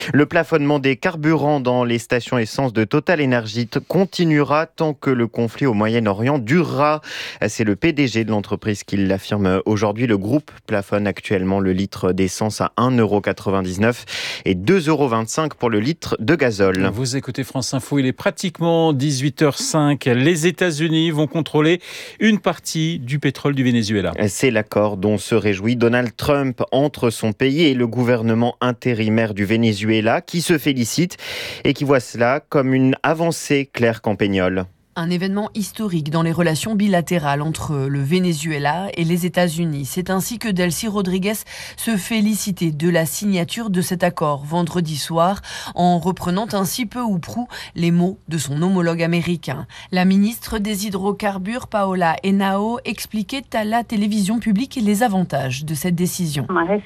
Le plafonnement des carburants dans les stations essence de Total Energy continuera tant que le conflit au Moyen-Orient durera. C'est le PDG de l'entreprise qui l'affirme aujourd'hui. Le groupe plafonne actuellement le litre d'essence à 1,99 € et 2,25 € pour le litre de gazole. Vous écoutez France Info, il est pratiquement 18h05. Les États-Unis vont contrôler une partie du pétrole du Venezuela. C'est l'accord dont se réjouit Donald Trump entre son pays et le gouvernement intérimaire du Venezuela, qui se félicite et qui voit cela comme une avancée. Claire Campagnol. Un événement historique dans les relations bilatérales entre le Venezuela et les États-Unis. C'est ainsi que Delcy Rodriguez se félicitait de la signature de cet accord vendredi soir, en reprenant ainsi peu ou prou les mots de son homologue américain. La ministre des Hydrocarbures, Paola Henao, expliquait à la télévision publique les avantages de cette décision.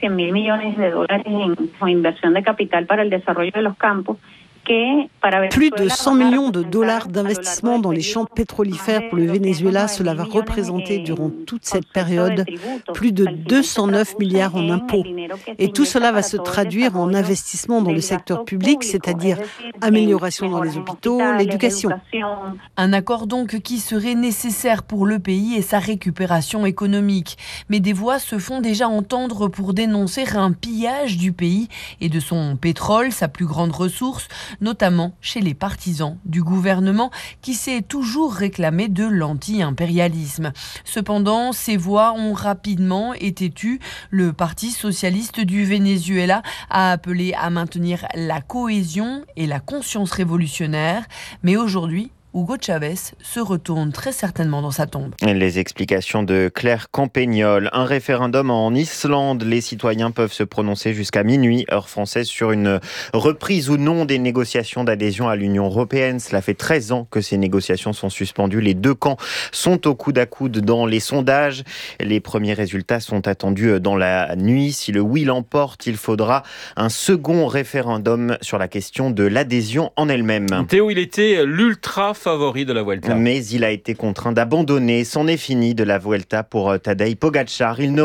Plus de 100 millions de dollars d'investissement dans les champs pétrolifères pour le Venezuela, cela va représenter durant toute cette période plus de 209 milliards en impôts. Et tout cela va se traduire en investissement dans le secteur public, c'est-à-dire amélioration dans les hôpitaux, l'éducation. Un accord donc qui serait nécessaire pour le pays et sa récupération économique. Mais des voix se font déjà entendre pour dénoncer un pillage du pays et de son pétrole, sa plus grande ressource, notamment chez les partisans du gouvernement qui s'est toujours réclamé de l'anti-impérialisme. Cependant, ces voix ont rapidement été tues. Le Parti socialiste du Venezuela a appelé à maintenir la cohésion et la conscience révolutionnaire. Mais aujourd'hui, Hugo Chavez se retourne très certainement dans sa tombe. Les explications de Claire Campagnol. Un référendum en Islande. Les citoyens peuvent se prononcer jusqu'à minuit, heure française, sur une reprise ou non des négociations d'adhésion à l'Union européenne. Cela fait 13 ans que ces négociations sont suspendues. Les deux camps sont au coude à coude dans les sondages. Les premiers résultats sont attendus dans la nuit. Si le oui l'emporte, il faudra un second référendum sur la question de l'adhésion en elle-même. Théo, il était l'ultra favori de la Vuelta. Mais il a été contraint d'abandonner. C'en est fini de la Vuelta pour Tadej Pogačar. Il ne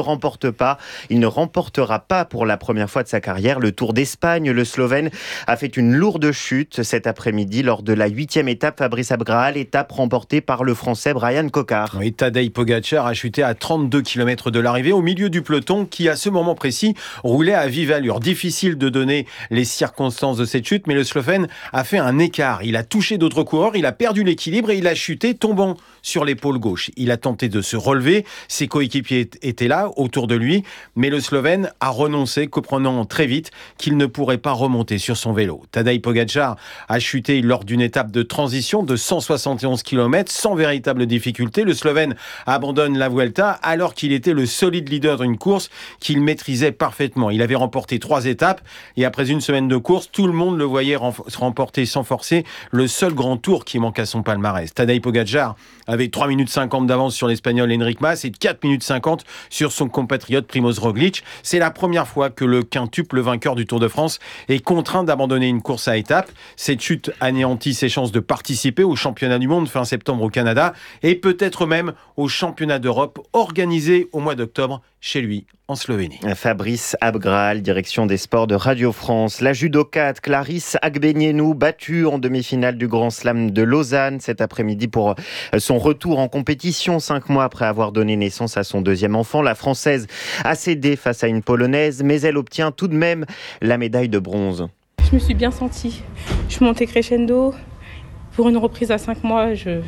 remportera pas pour la première fois de sa carrière le Tour d'Espagne. Le Slovène a fait une lourde chute cet après-midi lors de la 8e étape Fabrice Abgral, étape remportée par le Français Brian Cocard. Oui, Tadej Pogačar a chuté à 32 km de l'arrivée au milieu du peloton qui, à ce moment précis, roulait à vive allure. Difficile de donner les circonstances de cette chute, mais le Slovène a fait un écart. Il a touché d'autres coureurs, il a perdu l'équilibre et il a chuté, tombant sur l'épaule gauche. Il a tenté de se relever, ses coéquipiers étaient là, autour de lui, mais le Slovène a renoncé, comprenant très vite qu'il ne pourrait pas remonter sur son vélo. Tadej Pogačar a chuté lors d'une étape de transition de 171 km sans véritable difficulté. Le Slovène abandonne la Vuelta alors qu'il était le solide leader d'une course qu'il maîtrisait parfaitement. Il avait remporté 3 étapes et après une semaine de course, tout le monde le voyait remporter sans forcer le seul grand tour qui manque à son palmarès. Tadej Pogačar avait 3 minutes 50 d'avance sur l'Espagnol Enric Mas et 4 minutes 50 sur son compatriote Primož Roglič. C'est la première fois que le quintuple vainqueur du Tour de France est contraint d'abandonner une course à étapes. Cette chute anéantit ses chances de participer au championnat du monde fin septembre au Canada et peut-être même au championnat d'Europe organisé au mois d'octobre chez lui en Slovénie. Fabrice Abgral, direction des sports de Radio France. La judokate Clarisse Agbenienou, battue en demi-finale du Grand Slam de Lausanne cet après-midi pour son retour en compétition 5 mois après avoir donné naissance à son deuxième enfant. La Française a cédé face à une Polonaise, mais elle obtient tout de même la médaille de bronze. Je me suis bien sentie. Je suis montée crescendo. Pour une reprise à 5 mois, je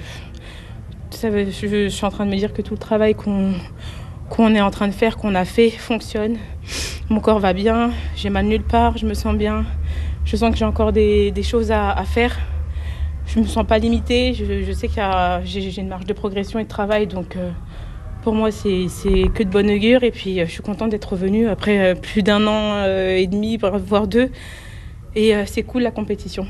suis en train de me dire que tout le travail qu'on est en train de faire, qu'on a fait, fonctionne. Mon corps va bien, j'ai mal nulle part, je me sens bien. Je sens que j'ai encore des choses à faire. Je ne me sens pas limitée, je sais que j'ai une marge de progression et de travail, donc pour moi c'est que de bon augure. Et puis je suis contente d'être revenue après plus d'1 an et demi, voire 2. Et c'est cool la compétition.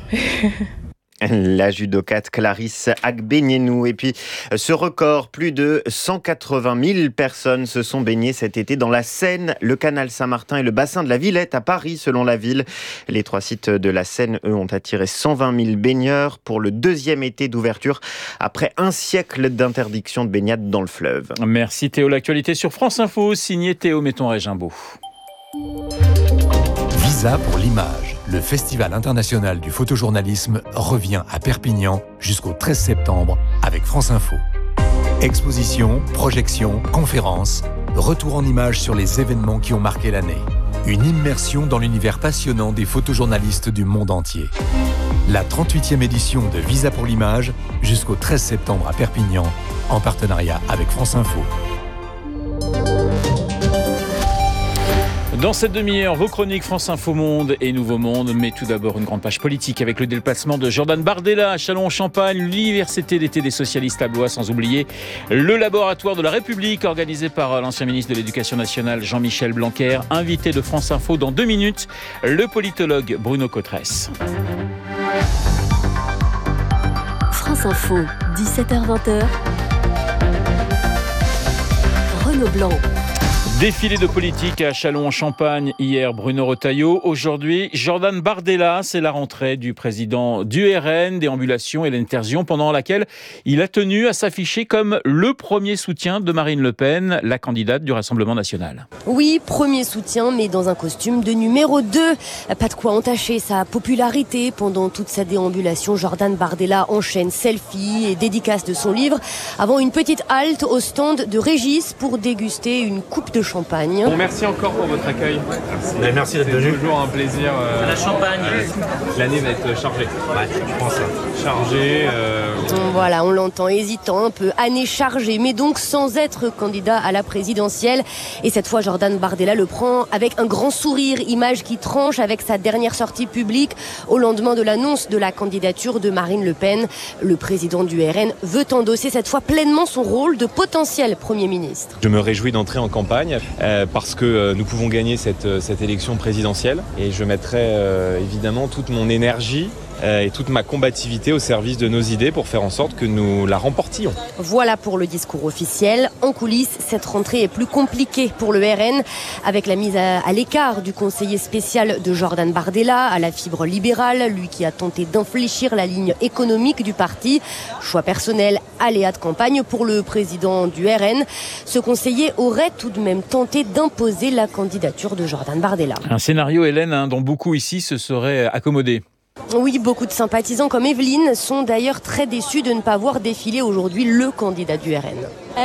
La judokate Clarisse Agbenienou. Et puis, ce record, plus de 180 000 personnes se sont baignées cet été dans la Seine, le canal Saint-Martin et le bassin de la Villette à Paris, selon la ville. Les 3 sites de la Seine, eux, ont attiré 120 000 baigneurs pour le 2e été d'ouverture après 1 siècle d'interdiction de baignade dans le fleuve. Merci Théo. L'actualité sur France Info, signé Théo Metton-Régimbaud. Visa pour l'image. le Festival international du photojournalisme revient à Perpignan jusqu'au 13 septembre avec France Info. Expositions, projections, conférences, retour en images sur les événements qui ont marqué l'année. Une immersion dans l'univers passionnant des photojournalistes du monde entier. La 38e édition de Visa pour l'image jusqu'au 13 septembre à Perpignan, en partenariat avec France Info. Dans cette demi-heure, vos chroniques France Info Monde et Nouveau Monde. Mais tout d'abord, une grande page politique avec le déplacement de Jordan Bardella à Châlons-en-Champagne, l'université d'été des socialistes à Blois, sans oublier le laboratoire de la République organisé par l'ancien ministre de l'Éducation nationale Jean-Michel Blanquer. Invité de France Info dans 2 minutes, le politologue Bruno Cotresse. France Info, 17h-20h. Renaud Blanc. Défilé de politique à Châlons-en-Champagne hier, Bruno Retailleau. Aujourd'hui, Jordan Bardella, c'est la rentrée du président du RN, déambulation et l'intersion pendant laquelle il a tenu à s'afficher comme le premier soutien de Marine Le Pen, la candidate du Rassemblement national. Oui, premier soutien, mais dans un costume de numéro 2. Pas de quoi entacher sa popularité. Pendant toute sa déambulation, Jordan Bardella enchaîne selfies et dédicaces de son livre avant une petite halte au stand de Régis pour déguster une coupe de champagne. Bon, merci encore pour votre accueil. Merci d'être venu. C'est toujours un plaisir. La champagne. L'année va être chargée. Ouais, je pense. Chargée. Voilà, on l'entend hésitant un peu, année chargée, mais donc sans être candidat à la présidentielle. Et cette fois, Jordan Bardella le prend avec un grand sourire, image qui tranche avec sa dernière sortie publique au lendemain de l'annonce de la candidature de Marine Le Pen. Le président du RN veut endosser cette fois pleinement son rôle de potentiel Premier ministre. Je me réjouis d'entrer en campagne parce que nous pouvons gagner cette élection présidentielle et je mettrai évidemment toute mon énergie et toute ma combativité au service de nos idées pour faire en sorte que nous la remportions. Voilà pour le discours officiel. En coulisses, cette rentrée est plus compliquée pour le RN, avec la mise à l'écart du conseiller spécial de Jordan Bardella à la fibre libérale, lui qui a tenté d'infléchir la ligne économique du parti. Choix personnel, aléa de campagne pour le président du RN. Ce conseiller aurait tout de même tenté d'imposer la candidature de Jordan Bardella. Un scénario, Hélène, dont beaucoup ici se seraient accommodés. Oui, beaucoup de sympathisants comme Evelyne sont d'ailleurs très déçus de ne pas voir défiler aujourd'hui le candidat du RN.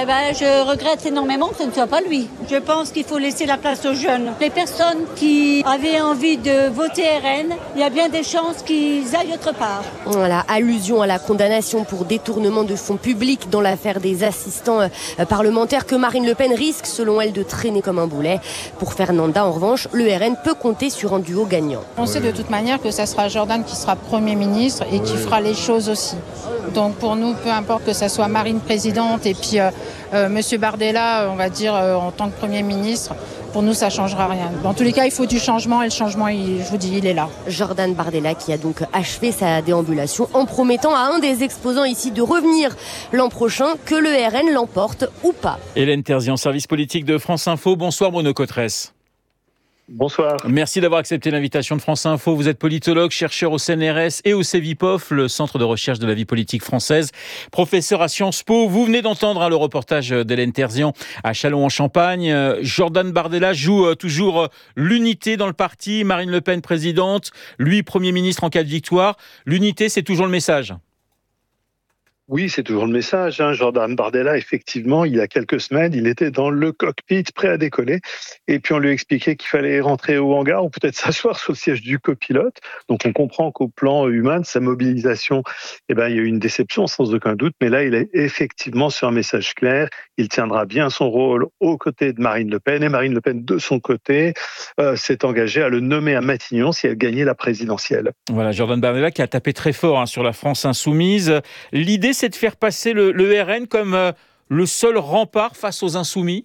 Je regrette énormément que ce ne soit pas lui. Je pense qu'il faut laisser la place aux jeunes. Les personnes qui avaient envie de voter RN, il y a bien des chances qu'ils aillent autre part. Voilà, allusion à la condamnation pour détournement de fonds publics dans l'affaire des assistants parlementaires que Marine Le Pen risque, selon elle, de traîner comme un boulet. Pour Fernanda, en revanche, le RN peut compter sur un duo gagnant. On sait de toute manière que ça sera Jordan qui sera Premier ministre et qui fera les choses aussi. Donc pour nous, peu importe que ça soit Marine présidente et puis Monsieur Bardella, on va dire, en tant que Premier ministre, pour nous, ça ne changera rien. Dans tous les cas, il faut du changement et le changement, je vous dis, il est là. Jordan Bardella qui a donc achevé sa déambulation en promettant à un des exposants ici de revenir l'an prochain, que le RN l'emporte ou pas. Hélène Terzian, service politique de France Info. Bonsoir Bruno Cotresse. Bonsoir. Merci d'avoir accepté l'invitation de France Info. Vous êtes politologue, chercheur au CNRS et au CEVIPOF, le Centre de recherche de la vie politique française, professeur à Sciences Po. Vous venez d'entendre le reportage d'Hélène Terzian à Châlons-en-Champagne. Jordan Bardella joue toujours l'unité dans le parti. Marine Le Pen présidente, lui Premier ministre en cas de victoire. L'unité, c'est toujours le message. Oui, c'est toujours le message. Jordan Bardella, effectivement, il y a quelques semaines, il était dans le cockpit, prêt à décoller. Et puis, on lui expliquait qu'il fallait rentrer au hangar ou peut-être s'asseoir sur le siège du copilote. Donc, on comprend qu'au plan humain de sa mobilisation, il y a eu une déception, sans aucun doute. Mais là, il est effectivement sur un message clair. Il tiendra bien son rôle aux côtés de Marine Le Pen. Et Marine Le Pen, de son côté, s'est engagée à le nommer à Matignon si elle gagnait la présidentielle. Voilà, Jordan Bardella qui a tapé très fort sur la France insoumise. L'idée, c'est de faire passer le RN comme le seul rempart face aux insoumis?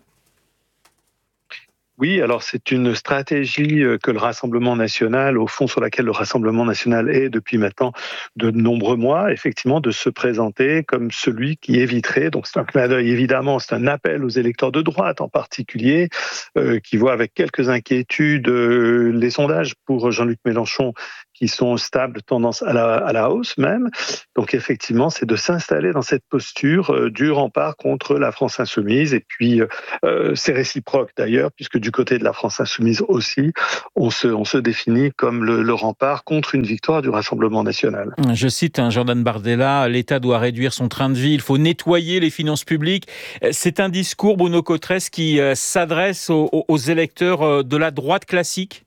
Oui, alors c'est une stratégie que le Rassemblement national, au fond sur laquelle le Rassemblement national est depuis maintenant de nombreux mois, effectivement, de se présenter comme celui qui éviterait, donc c'est un clin d'œil évidemment, c'est un appel aux électeurs de droite en particulier, qui voient avec quelques inquiétudes les sondages pour Jean-Luc Mélenchon qui sont stables, tendance à la hausse même. Donc effectivement, c'est de s'installer dans cette posture du rempart contre la France insoumise. Et puis, c'est réciproque d'ailleurs, puisque du côté de la France insoumise aussi, on se définit comme le rempart contre une victoire du Rassemblement national. Je cite Jordan Bardella, l'État doit réduire son train de vie, il faut nettoyer les finances publiques. C'est un discours, Bruno Cotresse, qui s'adresse aux électeurs de la droite classique?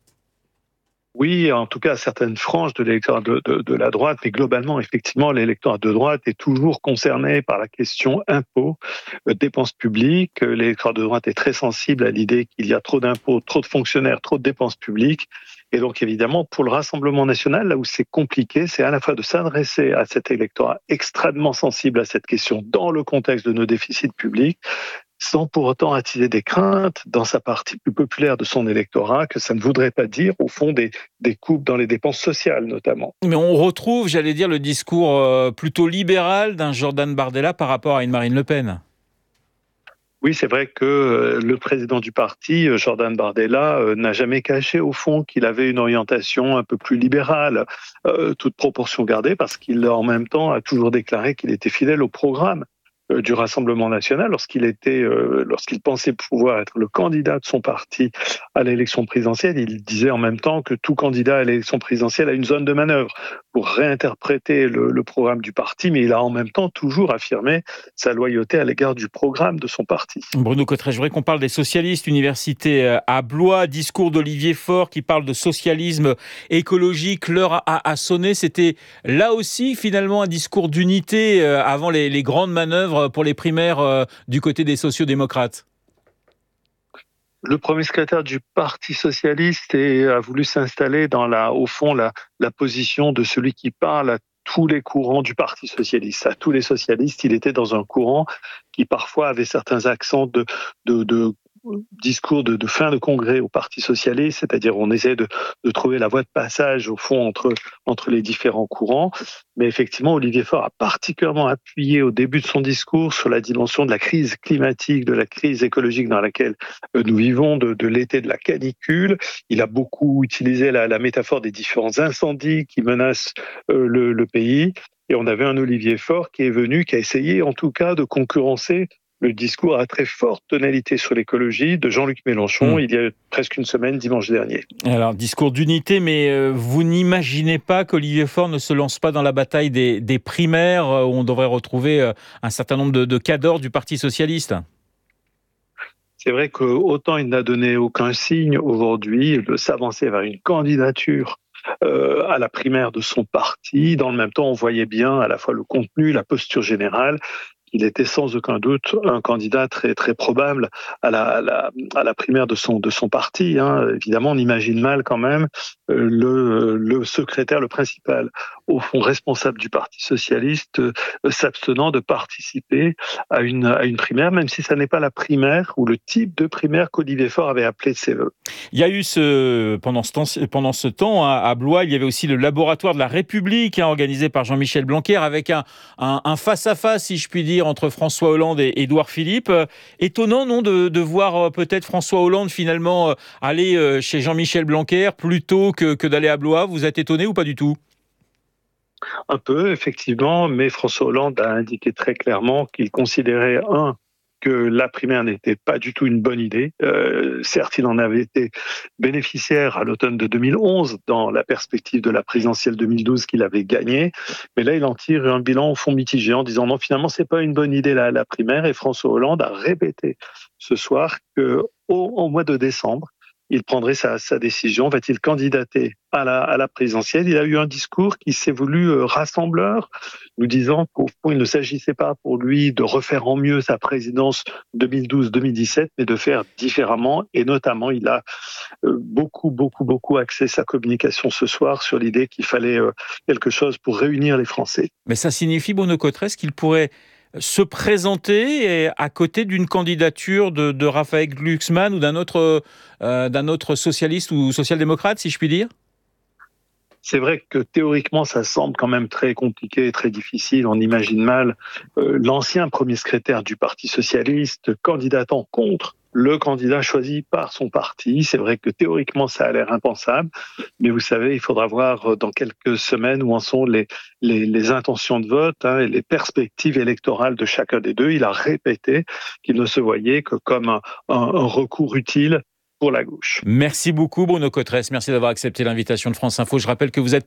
Oui, en tout cas, certaines franges de l'électorat de la droite, mais globalement, effectivement, l'électorat de droite est toujours concerné par la question impôts, dépenses publiques. L'électorat de droite est très sensible à l'idée qu'il y a trop d'impôts, trop de fonctionnaires, trop de dépenses publiques. Et donc, évidemment, pour le Rassemblement national, là où c'est compliqué, c'est à la fois de s'adresser à cet électorat extrêmement sensible à cette question dans le contexte de nos déficits publics, sans pour autant attiser des craintes dans sa partie plus populaire de son électorat, que ça ne voudrait pas dire, au fond, des coupes dans les dépenses sociales, notamment. Mais on retrouve, j'allais dire, le discours plutôt libéral d'un Jordan Bardella par rapport à une Marine Le Pen. Oui, c'est vrai que le président du parti, Jordan Bardella, n'a jamais caché, au fond, qu'il avait une orientation un peu plus libérale, toute proportion gardée, parce qu'il, en même temps, a toujours déclaré qu'il était fidèle au programme du Rassemblement national lorsqu'il pensait pouvoir être le candidat de son parti à l'élection présidentielle. Il disait en même temps que tout candidat à l'élection présidentielle a une zone de manœuvre pour réinterpréter le programme du parti, mais il a en même temps toujours affirmé sa loyauté à l'égard du programme de son parti. Bruno Cotresse, je voudrais qu'on parle des socialistes. Université à Blois, discours d'Olivier Faure qui parle de socialisme écologique. L'heure a sonné. C'était là aussi finalement un discours d'unité avant les grandes manœuvres pour les primaires du côté des sociodémocrates. Le premier secrétaire du Parti socialiste a voulu s'installer dans la position de celui qui parle à tous les courants du Parti socialiste. À tous les socialistes, il était dans un courant qui parfois avait certains accents de discours de fin de congrès au Parti socialiste, c'est-à-dire on essaie de trouver la voie de passage au fond entre les différents courants. Mais effectivement, Olivier Faure a particulièrement appuyé au début de son discours sur la dimension de la crise climatique, de la crise écologique dans laquelle nous vivons, de l'été de la canicule. Il a beaucoup utilisé la métaphore des différents incendies qui menacent le pays. Et on avait un Olivier Faure qui a essayé en tout cas de concurrencer le discours à très forte tonalité sur l'écologie de Jean-Luc Mélenchon il y a presque une semaine, dimanche dernier. Alors, discours d'unité, mais vous n'imaginez pas qu'Olivier Faure ne se lance pas dans la bataille des primaires où on devrait retrouver un certain nombre de cadres du Parti socialiste? C'est vrai qu'autant il n'a donné aucun signe aujourd'hui de s'avancer vers une candidature à la primaire de son parti. Dans le même temps, on voyait bien à la fois le contenu, la posture générale. Il était sans aucun doute un candidat très très probable à la primaire de son parti. Évidemment, on imagine mal quand même le secrétaire, le principal, au fond responsable du Parti socialiste, s'abstenant de participer à une primaire, même si ça n'est pas la primaire ou le type de primaire qu'Olivier Faure avait appelé de ses voeux. Il y a eu pendant ce temps à Blois, il y avait aussi le laboratoire de la République organisé par Jean-Michel Blanquer avec un face-à-face, si je puis dire, entre François Hollande et Édouard Philippe. Étonnant, non, de voir peut-être François Hollande finalement aller chez Jean-Michel Blanquer plutôt que d'aller à Blois. Vous êtes étonné ou pas du tout? Un peu, effectivement, mais François Hollande a indiqué très clairement qu'il considérait, que la primaire n'était pas du tout une bonne idée. Certes, il en avait été bénéficiaire à l'automne de 2011 dans la perspective de la présidentielle 2012 qu'il avait gagnée, mais là, il en tire un bilan au fond mitigé en disant non, finalement, c'est pas une bonne idée la primaire. Et François Hollande a répété ce soir qu'au mois de décembre, il prendrait sa décision. Va-t-il candidater à la présidentielle? Il a eu un discours qui s'est voulu rassembleur, nous disant qu'au fond, il ne s'agissait pas pour lui de refaire en mieux sa présidence 2012-2017, mais de faire différemment. Et notamment, il a beaucoup axé sa communication ce soir sur l'idée qu'il fallait quelque chose pour réunir les Français. Mais ça signifie, Bruno Cotresse, qu'il pourrait se présenter à côté d'une candidature de Raphaël Glucksmann ou d'un autre socialiste ou social-démocrate, si je puis dire? C'est vrai que théoriquement, ça semble quand même très compliqué et très difficile. On imagine mal l'ancien premier secrétaire du Parti socialiste candidatant contre le candidat choisi par son parti. C'est vrai que théoriquement, ça a l'air impensable, mais vous savez, il faudra voir dans quelques semaines où en sont les intentions de vote et les perspectives électorales de chacun des deux. Il a répété qu'il ne se voyait que comme un recours utile pour la gauche. Merci beaucoup Bruno Cotresse, merci d'avoir accepté l'invitation de France Info. Je rappelle que vous êtes